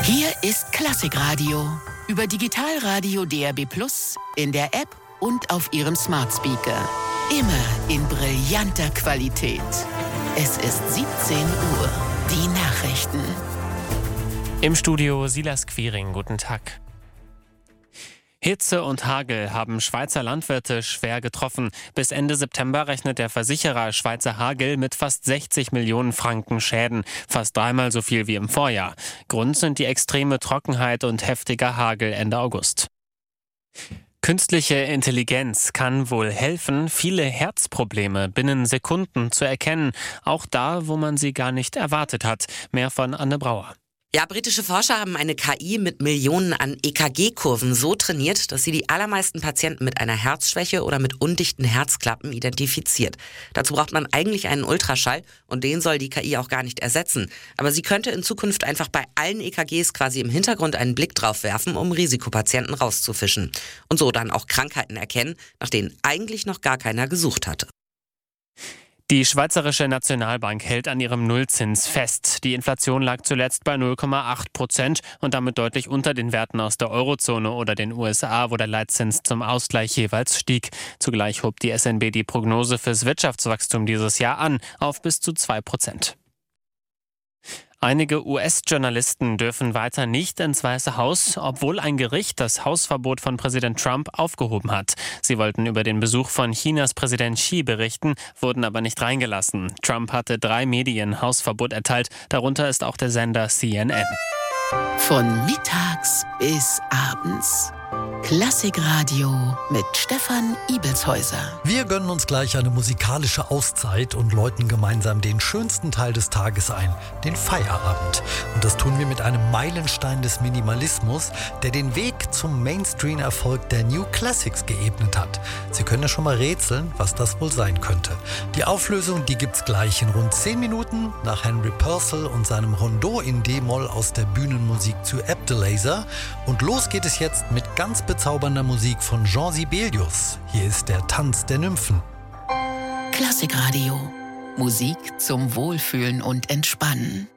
Hier ist Klassikradio. Über Digitalradio DAB+, in der App und auf Ihrem Smart Speaker. Immer in brillanter Qualität. Es ist 17 Uhr. Die Nachrichten. Im Studio Silas Quiring. Guten Tag. Hitze und Hagel haben Schweizer Landwirte schwer getroffen. Bis Ende September rechnet der Versicherer Schweizer Hagel mit fast 60 Millionen Franken Schäden. Fast dreimal so viel wie im Vorjahr. Grund sind die extreme Trockenheit und heftiger Hagel Ende August. Künstliche Intelligenz kann wohl helfen, viele Herzprobleme binnen Sekunden zu erkennen. Auch da, wo man sie gar nicht erwartet hat. Mehr von Anne Brauer. Ja, britische Forscher haben eine KI mit Millionen an EKG-Kurven so trainiert, dass sie die allermeisten Patienten mit einer Herzschwäche oder mit undichten Herzklappen identifiziert. Dazu braucht man eigentlich einen Ultraschall und den soll die KI auch gar nicht ersetzen. Aber sie könnte in Zukunft einfach bei allen EKGs quasi im Hintergrund einen Blick drauf werfen, um Risikopatienten rauszufischen. Und so dann auch Krankheiten erkennen, nach denen eigentlich noch gar keiner gesucht hatte. Die Schweizerische Nationalbank hält an ihrem Nullzins fest. Die Inflation lag zuletzt bei 0,8% und damit deutlich unter den Werten aus der Eurozone oder den USA, wo der Leitzins zum Ausgleich jeweils stieg. Zugleich hob die SNB die Prognose fürs Wirtschaftswachstum dieses Jahr an auf bis zu 2%. Einige US-Journalisten dürfen weiter nicht ins Weiße Haus, obwohl ein Gericht das Hausverbot von Präsident Trump aufgehoben hat. Sie wollten über den Besuch von Chinas Präsident Xi berichten, wurden aber nicht reingelassen. Trump hatte 3 Medien Hausverbot erteilt, darunter ist auch der Sender CNN. Von mittags bis abends. Klassikradio mit Stefan Ibelshäuser. Wir gönnen uns gleich eine musikalische Auszeit und läuten gemeinsam den schönsten Teil des Tages ein, den Feierabend. Und das tun wir mit einem Meilenstein des Minimalismus, der den Weg zum Mainstream-Erfolg der New Classics geebnet hat. Sie können ja schon mal rätseln, was das wohl sein könnte. Die Auflösung, die gibt's gleich in rund 10 Minuten nach Henry Purcell und seinem Rondo in D-Moll aus der Bühnenmusik zu Abdelazer. Und los geht es jetzt mit ganz bezaubernder Musik von Jean Sibelius. Hier ist der Tanz der Nymphen. Klassikradio. Musik zum Wohlfühlen und Entspannen.